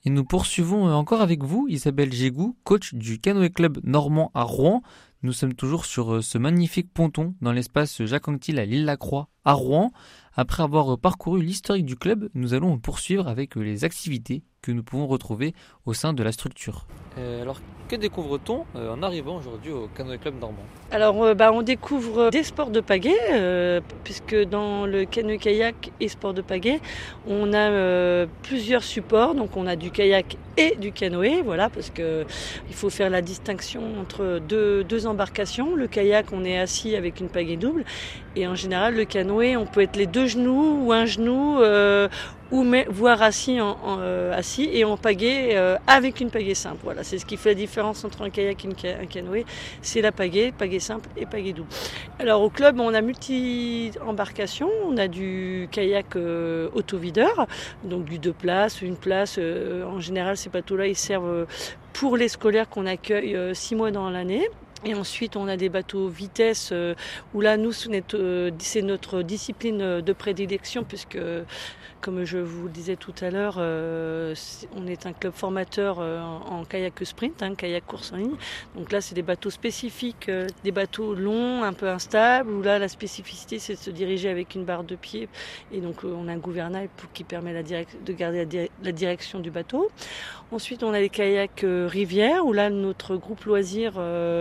Et nous poursuivons encore avec vous, Isabelle Gégou, coach du Canoë Club normand à Rouen. Nous sommes toujours sur ce magnifique ponton dans l'espace Jacques-Anquetil à l'Île-la-Croix à Rouen. Après avoir parcouru l'historique du club, nous allons poursuivre avec les activités que nous pouvons retrouver au sein de la structure. Alors, que découvre-t-on en arrivant aujourd'hui au Canoë Club normand ? Alors, on découvre des sports de pagaie, puisque dans le canoë-kayak et sport de pagaie, on a plusieurs supports. Donc, on a du kayak et du canoë, voilà, parce que il faut faire la distinction entre deux embarcations. Le kayak, on est assis avec une pagaie double, et en général, le canoë, on peut être les deux genoux ou un genou, voire assis et en pagaie avec une pagaie simple. Voilà, c'est ce qui fait la différence entre un kayak et un canoë, c'est la pagaie simple et pagaie double. Alors au club, on a multi-embarcations, on a du kayak autovideur, donc du 2 places, une place. En général, ces bateaux-là, ils servent pour les scolaires qu'on accueille 6 mois dans l'année. Et ensuite, on a des bateaux vitesse où là, nous, c'est notre discipline de prédilection puisque, comme je vous le disais tout à l'heure, on est un club formateur en kayak sprint, kayak course en ligne. Donc là, c'est des bateaux spécifiques, des bateaux longs, un peu instables, où là, la spécificité, c'est de se diriger avec une barre de pied. Et donc, on a un gouvernail qui permet de garder la direction du bateau. Ensuite, on a les kayaks rivière, où là, notre groupe loisir,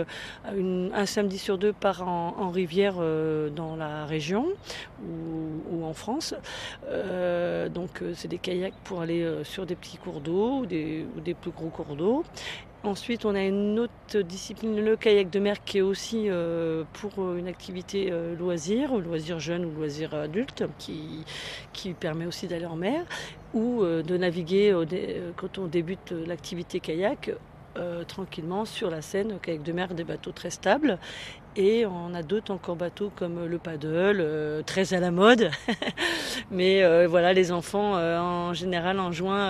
un samedi sur 2 part en rivière dans la région ou en France. Donc, c'est des kayaks pour aller sur des petits cours d'eau ou des plus gros cours d'eau. Ensuite, on a une autre discipline, le kayak de mer, qui est aussi pour une activité loisir jeune ou loisir adulte, qui permet aussi d'aller en mer ou de naviguer quand on débute l'activité kayak tranquillement sur la Seine, kayak de mer, des bateaux très stables. Et on a d'autres encore bateaux comme le paddle, très à la mode. Mais voilà, les enfants en général en juin